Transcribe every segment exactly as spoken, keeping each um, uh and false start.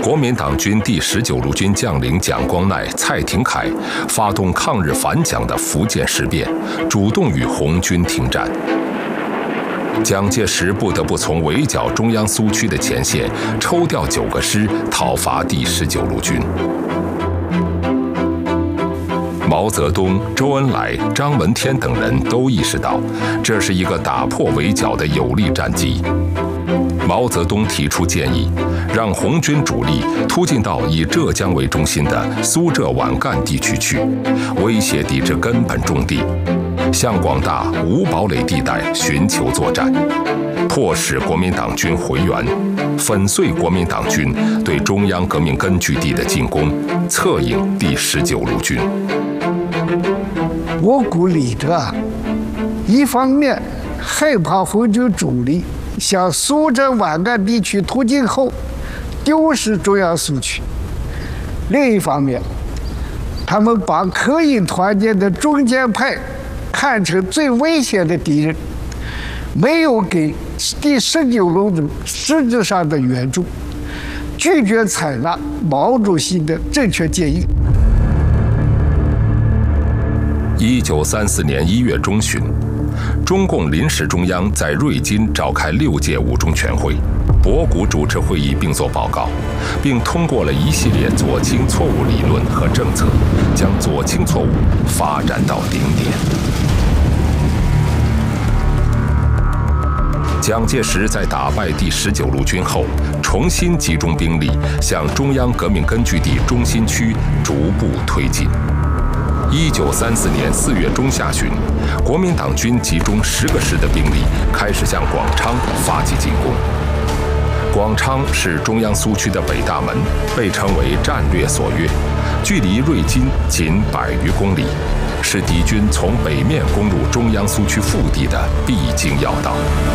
国民党军第十九路军将领蒋光鼐、蔡廷锴发动抗日反蒋的福建事变，主动与红军停战。蒋介石不得不从围剿中央苏区的前线抽调九个师讨伐第十九路军。毛泽东、周恩来、张闻天等人都意识到，这是一个打破围剿的有利战机。毛泽东提出建议，让红军主力突进到以浙江为中心的苏浙皖赣地区去，威胁敌之根本重地，向广大无堡垒地带寻求作战，迫使国民党军回援，粉碎国民党军对中央革命根据地的进攻，策应第十九路军。 我估李德啊，一方面害怕红军主力向苏浙皖赣地区突进后丢失中央苏区，另一方面，他们把可以团结的中间派看成最危险的敌人，没有给第十九路军实质上的援助，拒绝采纳毛主席的正确建议。 一九三四年一月中旬，中共临时中央在瑞金召开六届五中全会，博古主持会议并作报告，并通过了一系列左倾错误理论和政策，将左倾错误发展到顶点。蒋介石在打败第十九路军后，重新集中兵力向中央革命根据地中心区逐步推进。一九三四年四月中下旬，国民党军集中十个师的兵力，开始向广昌发起进攻。广昌是中央苏区的北大门，被称为战略锁域，距离瑞金仅百余公里，是敌军从北面攻入中央苏区腹地的必经要道。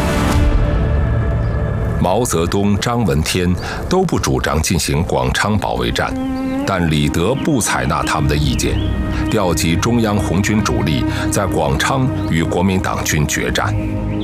毛泽东、张闻天都不主张进行广昌保卫战，但李德不采纳他们的意见，调集中央红军主力在广昌与国民党军决战。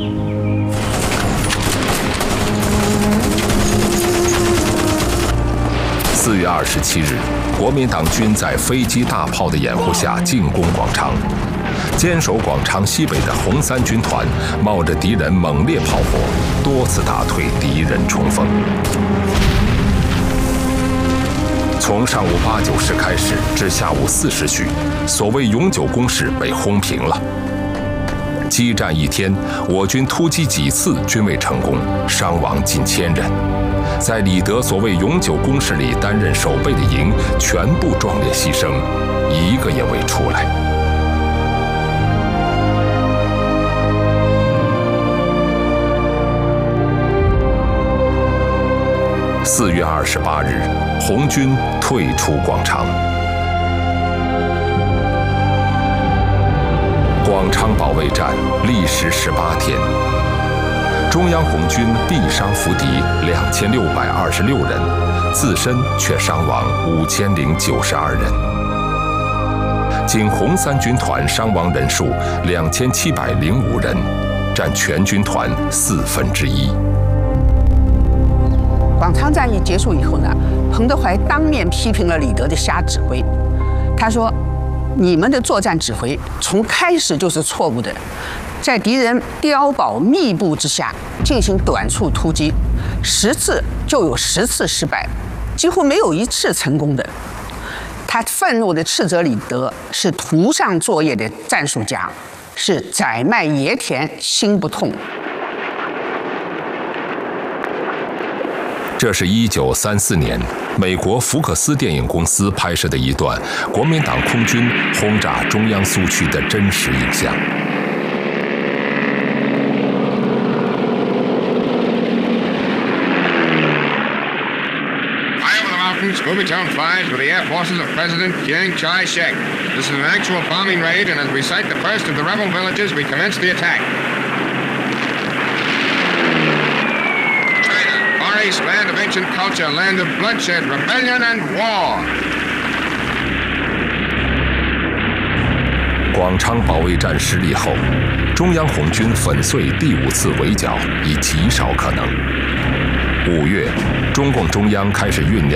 四月二十七日，国民党军在飞机大炮的掩护下进攻广昌。坚守广昌西北的红三军团冒着敌人猛烈炮火，多次打退敌人冲锋。从上午八九时开始至下午四时许，所谓永久工事被轰平了。激战一天，我军突击几次均未成功，伤亡近千人。在李德所谓永久工事里担任守备的营，全部壮烈牺牲，一个也未出来。四月二十八日，红军退出广昌。广昌保卫战历时十八天，中央红军毙伤俘敌两千六百二十六人，自身却伤亡五千零九十二人。仅红三军团伤亡人数两千七百零五人，占全军团四分之一。 广昌战役结束以后呢，彭德怀当面批评了李德的瞎指挥。他说：“你们的作战指挥从开始就是错误的，在敌人碉堡密布之下进行短促突击，十次就有十次失败，几乎没有一次成功的。”他愤怒地斥责李德是图上作业的战术家，是宰卖野田心不痛。 这是一九三四年美国福克斯电影公司拍摄的一段国民党空军轰炸中央苏区的真实影像。 Kuomintang flies with the air forces of President Chiang Kai-shek. This is an actual bombing raid, and as we sight the first of the rebel villages, we commence the attack. China, Far East, land of ancient culture, land of bloodshed, rebellion, and war. 广昌保卫战失利后，中央红军粉碎第五次围剿已极少可能。五月，中共中央开始酝酿